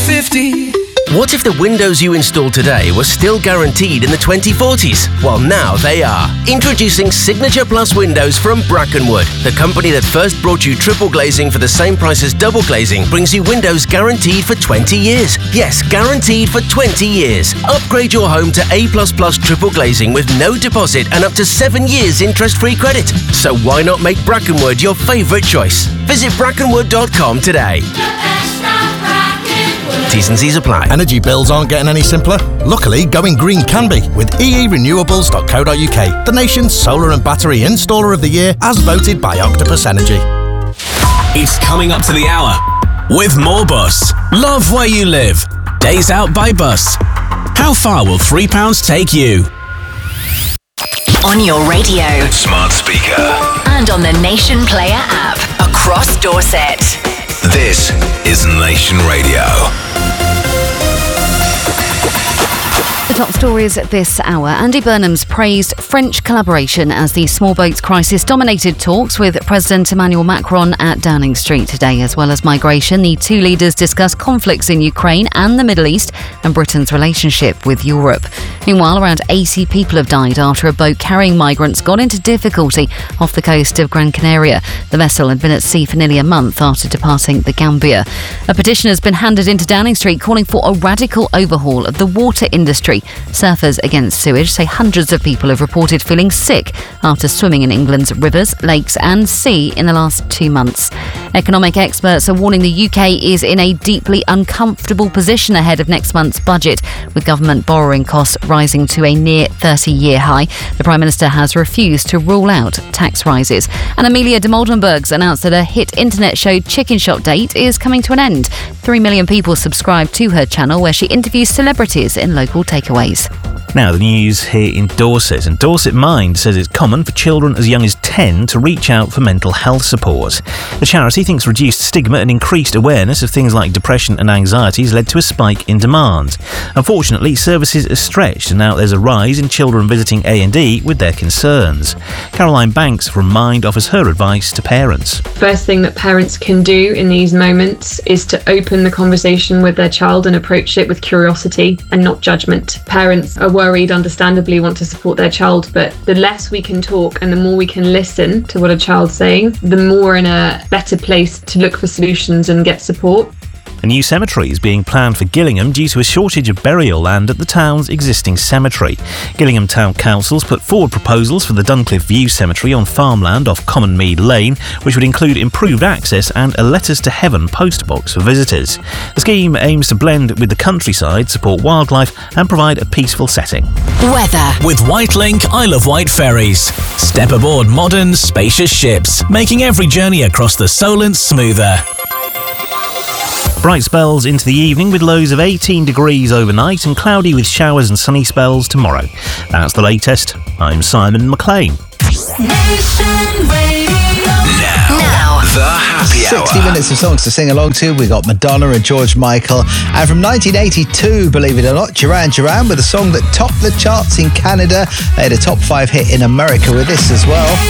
50. What if the windows you install today were still guaranteed in the 2040s? Well, now they are. Introducing Signature Plus windows from Brackenwood. The company that first brought you triple glazing for the same price as double glazing brings you windows guaranteed for 20 years. Yes, guaranteed for 20 years. Upgrade your home to A++ triple glazing with no deposit and up to 7 years interest-free credit. So why not make Brackenwood your favourite choice? Visit brackenwood.com today. T's and C's apply. Energy bills aren't getting any simpler. Luckily, going green can be with eerenewables.co.uk, the nation's solar and battery installer of the year as voted by Octopus Energy. It's coming up to the hour with more Bus. Love where you live. Days out by bus. How far will £3 take you? On your radio, Smart speaker, and on the Nation Player app across Dorset. this is Nation Radio. The top stories at this hour. Andy Burnham's praised French collaboration as the small boats crisis dominated talks with President Emmanuel Macron at Downing Street today. As well as migration, the two leaders discussed conflicts in Ukraine and the Middle East and Britain's relationship with Europe. Meanwhile, around 80 people have died after a boat carrying migrants got into difficulty off the coast of Gran Canaria. The vessel had been at sea for nearly a month after departing the Gambia. A petition has been handed into Downing Street calling for a radical overhaul of the water industry. Surfers Against Sewage say hundreds of people have reported feeling sick after swimming in England's rivers, lakes and sea in the last 2 months. Economic experts are warning the UK is in a deeply uncomfortable position ahead of next month's budget, with government borrowing costs rising to a near 30-year high. The Prime Minister has refused to rule out tax rises. And Amelia de Moldenberg's announced that her hit internet show Chicken Shop Date is coming to an end. 3 million people subscribe to her channel, where she interviews celebrities in local takeaways. Now, the news here in Dorset. And Dorset Mind says it's common for children as young as 10 to reach out for mental health support. The charity thinks reduced stigma and increased awareness of things like depression and anxiety has led to a spike in demand. Unfortunately, services are stretched and now there's a rise in children visiting A&E with their concerns. Caroline Banks from Mind offers her advice to parents. First thing that parents can do in these moments is to open the conversation with their child and approach it with curiosity and not judgment. Parents are worried, understandably want to support their child, but the less we can talk and the more we can listen to what a child's saying, the more we're in a better place to look for solutions and get support. A new cemetery is being planned for Gillingham due to a shortage of burial land at the town's existing cemetery. Gillingham Town Council's put forward proposals for the Duncliffe View Cemetery on farmland off Commonmead Lane, which would include improved access and a Letters to Heaven post box for visitors. The scheme aims to blend with the countryside, support wildlife and provide a peaceful setting. Weather. With Whitelink, I Love White Ferries. Step aboard modern, spacious ships, making every journey across the Solent smoother. Bright spells into the evening with lows of 18 degrees overnight and cloudy with showers and sunny spells tomorrow. That's the latest. I'm Simon McLean. Now, the happy hour. 60 minutes of songs to sing along to. We got Madonna and George Michael. And from 1982, believe it or not, Duran Duran with a song that topped the charts in Canada. They had a top 5 hit in America with this as well.